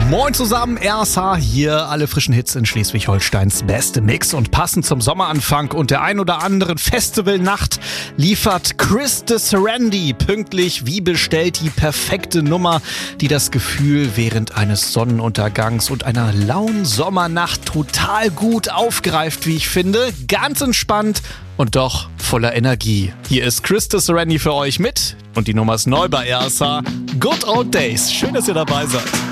Moin zusammen, RSH hier, alle frischen Hits in Schleswig-Holsteins beste Mix und passend zum Sommeranfang und der ein oder anderen Festivalnacht liefert Chris de Serendy pünktlich wie bestellt die perfekte Nummer, die das Gefühl während eines Sonnenuntergangs und einer lauen Sommernacht total gut aufgreift, wie ich finde, ganz entspannt und doch voller Energie. Hier ist Chris de Serendy für euch mit und die Nummer ist neu bei RSH. Good Old Days, schön, dass ihr dabei seid.